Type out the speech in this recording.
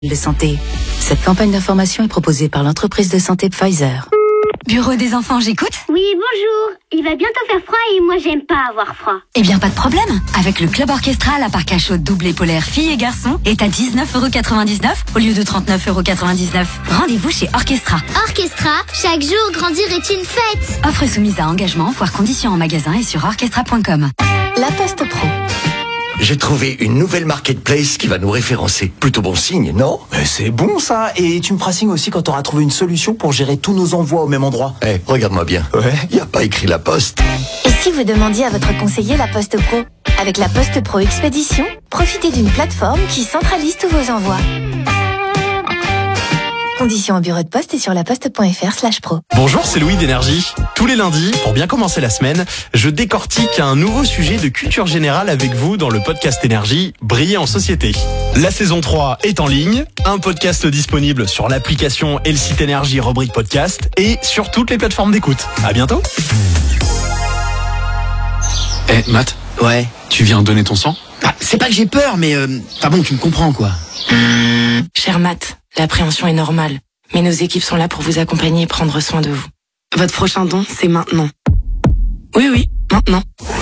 de santé. Cette campagne d'information est proposée par l'entreprise de santé Pfizer. Bureau des enfants, j'écoute. Oui, bonjour. Il va bientôt faire froid et moi j'aime pas avoir froid. Eh bien, pas de problème. Avec le Club Orchestra, la parc à chaude doublé polaire filles et garçons est à 19,99€ au lieu de 39,99€. Rendez-vous chez Orchestra. Orchestra, chaque jour grandir est une fête. Offre soumise à engagement, voire conditions en magasin et sur orchestra.com. La Poste Pro. J'ai trouvé une nouvelle marketplace qui va nous référencer. Plutôt bon signe, non? Mais c'est bon ça. Et tu me feras signe aussi quand t'auras trouvé une solution pour gérer tous nos envois au même endroit. Regarde-moi bien. Ouais. Y a pas écrit La Poste. Et si vous demandiez à votre conseiller La Poste Pro? Avec la Poste Pro Expédition, profitez d'une plateforme qui centralise tous vos envois. Conditions au bureau de poste et sur laposte.fr/pro. Bonjour, c'est Louis d'Énergie. Tous les lundis, pour bien commencer la semaine, je décortique un nouveau sujet de culture générale avec vous dans le podcast Énergie, Briller en société. La saison 3 est en ligne, un podcast disponible sur l'application et le site Énergie rubrique podcast et sur toutes les plateformes d'écoute. À bientôt. Matt, Ouais. tu viens donner ton sang? C'est pas que j'ai peur, mais bon, tu me comprends quoi. Cher Matt, l'appréhension est normale, mais nos équipes sont là pour vous accompagner et prendre soin de vous. Votre prochain don, c'est maintenant. Oui, maintenant.